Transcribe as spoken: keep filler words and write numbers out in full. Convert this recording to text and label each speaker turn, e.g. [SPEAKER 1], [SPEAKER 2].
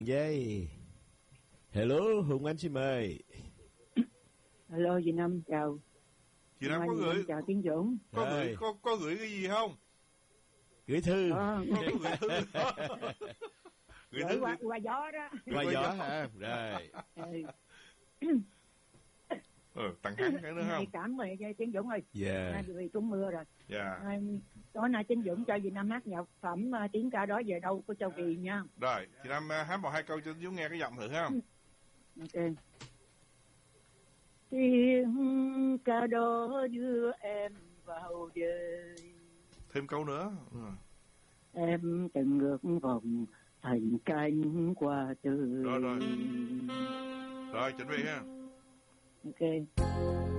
[SPEAKER 1] Dây. Hello, Hùng Anh xin mời.
[SPEAKER 2] Hello, chị Năm chào.
[SPEAKER 3] Chị Năm có gửi
[SPEAKER 2] chào Tiến Dũng.
[SPEAKER 3] Có Rồi. gửi có có gửi cái gì không?
[SPEAKER 1] Gửi thư.
[SPEAKER 2] Có,
[SPEAKER 3] có, có gửi thư.
[SPEAKER 2] Gửi, gửi qua, qua gió đó.
[SPEAKER 1] Qua gió hả? Rồi.
[SPEAKER 3] Ừ, tặng hắn cái nữa không?
[SPEAKER 2] Cảm ơn Tiến Dũng ơi.
[SPEAKER 1] Dạ.
[SPEAKER 2] Vì trúng mưa rồi.
[SPEAKER 3] Dạ.
[SPEAKER 2] Tối nay Tiến Dũng cho chị Năm hát nhạc phẩm tiếng ca đó về đâu của Châu Kỳ nha.
[SPEAKER 3] Rồi, chị Năm hát một hai câu cho Tiến Dũng nghe cái giọng thử không?
[SPEAKER 2] Ok. Tiếng ca đó đưa em vào đời.
[SPEAKER 3] Thêm câu nữa. Ừ.
[SPEAKER 2] Em từng ngược vòng thành cánh qua từ.
[SPEAKER 3] Rồi rồi. Rồi chuẩn bị ha.
[SPEAKER 2] Ok.